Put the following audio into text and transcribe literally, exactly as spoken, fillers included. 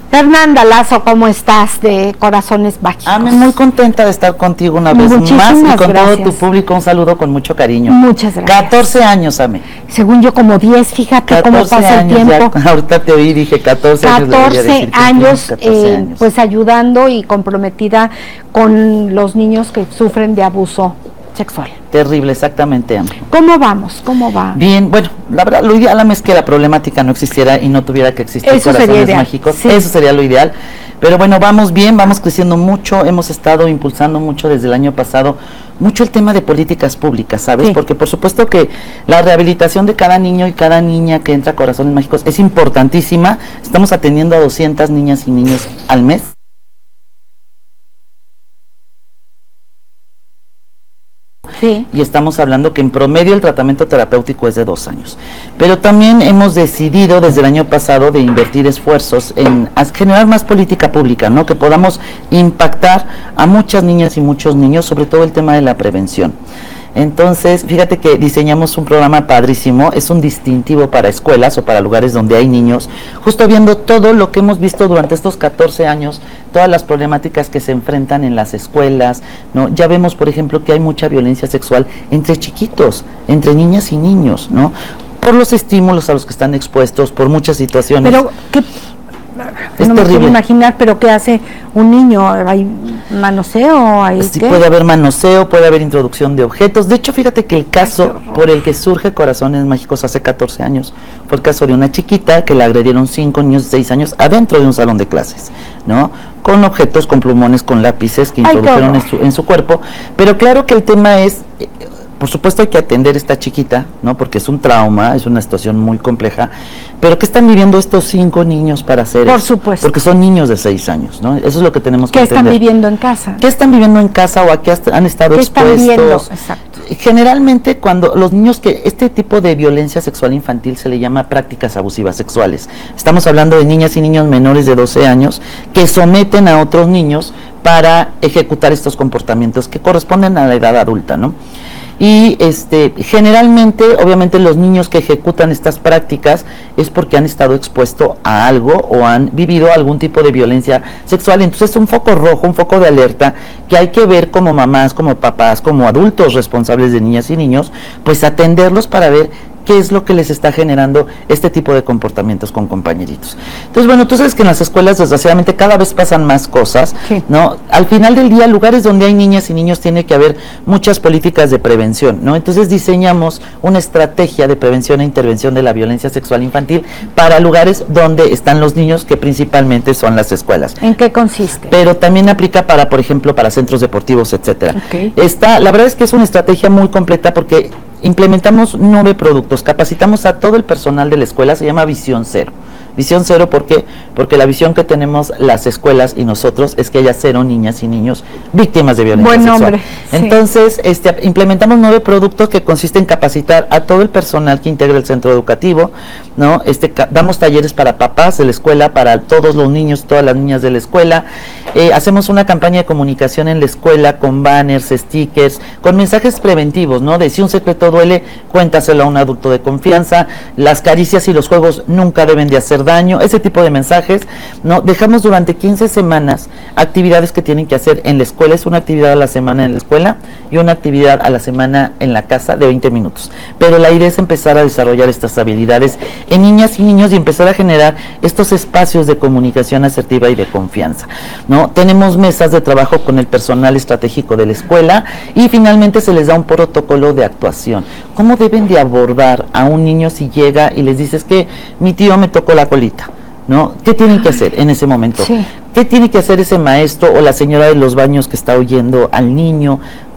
Fernanda Lazo, ¿cómo estás? De Corazones Mágicos. Ame, muy contenta de estar contigo una vez Muchísimas más y con gracias. todo tu público un saludo con mucho cariño. Muchas gracias. catorce años, Ame. Según yo como diez, fíjate cómo pasa el tiempo. Ya, ahorita te oí, dije catorce años. catorce años, catorce eh, años. pues ayudando y comprometida con los niños que sufren de abuso sexual. Terrible, exactamente, Ame. ¿Cómo vamos? ¿Cómo va? Bien, bueno, la verdad, lo ideal Ame, es que la problemática no existiera y no tuviera que existir Eso Corazones sería ideal, Mágicos. sí. Eso sería lo ideal. Pero bueno, vamos bien, vamos creciendo mucho, hemos estado impulsando mucho desde el año pasado, mucho el tema de políticas públicas, ¿sabes? Sí. Porque por supuesto que la rehabilitación de cada niño y cada niña que entra a Corazones Mágicos es importantísima. Estamos atendiendo a doscientas niñas y niños al mes. Sí. Y estamos hablando que en promedio el tratamiento terapéutico es de dos años. Pero también hemos decidido desde el año pasado de invertir esfuerzos en generar más política pública, ¿no? Que podamos impactar a muchas niñas y muchos niños, sobre todo el tema de la prevención. Entonces, fíjate que diseñamos un programa padrísimo, es un distintivo para escuelas o para lugares donde hay niños, justo viendo todo lo que hemos visto durante estos catorce años, todas las problemáticas que se enfrentan en las escuelas, ¿no? Ya vemos, por ejemplo, que hay mucha violencia sexual entre chiquitos, entre niñas y niños, ¿no? Por los estímulos a los que están expuestos, por muchas situaciones. Pero, ¿qué? Es no me terrible. puedo imaginar, pero ¿qué hace un niño? ¿Hay manoseo? ¿Hay Sí, qué? puede haber manoseo, puede haber introducción de objetos. De hecho, fíjate que el caso por el que surge Corazones Mágicos hace catorce años fue el caso de una chiquita que la agredieron cinco niños de seis años adentro de un salón de clases, ¿no? Con objetos, con plumones, con lápices que Ay, introdujeron qué en su, en su cuerpo. Pero claro que el tema es... eh, por supuesto hay que atender a esta chiquita, ¿no? Porque es un trauma, es una situación muy compleja, pero ¿qué están viviendo estos cinco niños para hacer Por eso? supuesto. Porque son niños de seis años, ¿no? Eso es lo que tenemos que ¿Qué entender. están viviendo en casa? ¿Qué están viviendo en casa o a qué han estado ¿Qué están expuestos? viendo? Exacto. Generalmente cuando los niños que este tipo de violencia sexual infantil se le llama prácticas abusivas sexuales. Estamos hablando de niñas y niños menores de doce años que someten a otros niños para ejecutar estos comportamientos que corresponden a la edad adulta, ¿no? Y este generalmente, obviamente, los niños que ejecutan estas prácticas es porque han estado expuestos a algo o han vivido algún tipo de violencia sexual. Entonces es un foco rojo, un foco de alerta que hay que ver como mamás, como papás, como adultos responsables de niñas y niños, pues atenderlos para ver qué es lo que les está generando este tipo de comportamientos con compañeritos. Entonces, bueno, tú sabes que en las escuelas, desgraciadamente, cada vez pasan más cosas, sí. ¿no? Al final del día, lugares donde hay niñas y niños tiene que haber muchas políticas de prevención, ¿no? Entonces diseñamos una estrategia de prevención e intervención de la violencia sexual infantil para lugares donde están los niños, que principalmente son las escuelas. ¿En qué consiste? Pero también aplica para, por ejemplo, para centros deportivos, etcétera. Okay. Está, la verdad es que es una estrategia muy completa porque implementamos nueve productos, capacitamos a todo el personal de la escuela, se llama Visión Cero. Visión cero, ¿por qué? Porque la visión que tenemos las escuelas y nosotros es que haya cero niñas y niños víctimas de violencia Buen sexual. nombre, sí. Entonces, este, implementamos nueve productos que consisten en capacitar a todo el personal que integra el centro educativo, ¿no? Este, damos talleres para papás de la escuela, para todos los niños, todas las niñas de la escuela. Eh, hacemos una campaña de comunicación en la escuela con banners, stickers, con mensajes preventivos, ¿no? De si un secreto duele, cuéntaselo a un adulto de confianza. Las caricias y los juegos nunca deben de hacer daño, ese tipo de mensajes, ¿no? Dejamos durante quince semanas actividades que tienen que hacer en la escuela. Es una actividad a la semana en la escuela y una actividad a la semana en la casa de veinte minutos. Pero la idea es empezar a desarrollar estas habilidades en niñas y niños y empezar a generar estos espacios de comunicación asertiva y de confianza, ¿no? Tenemos mesas de trabajo con el personal estratégico de la escuela y finalmente se les da un protocolo de actuación. ¿Cómo deben de abordar a un niño si llega y les dices que mi tío me tocó la colita, ¿no? ¿Qué tienen que hacer en ese momento? Sí. ¿Qué tiene que hacer ese maestro o la señora de los baños que está oyendo al niño?